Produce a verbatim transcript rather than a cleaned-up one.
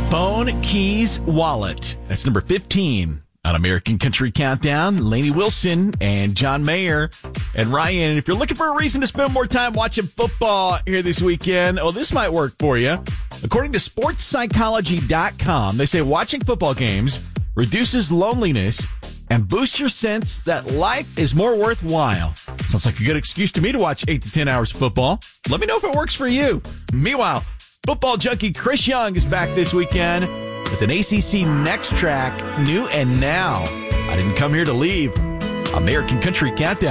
Phone, keys, wallet. That's number fifteen on American Country Countdown. Lainey Wilson and John Mayer and Ryan. If you're looking for a reason to spend more time watching football here this weekend, oh, this might work for you. According to sports psychology dot com, they say watching football games reduces loneliness and boosts your sense that life is more worthwhile. Sounds like a good excuse to me to watch eight to ten hours of football. Let me know if it works for you. Meanwhile, football junkie Chris Young is back this weekend with an A C C Next track, New and Now. I didn't come here to leave. American Country Countdown.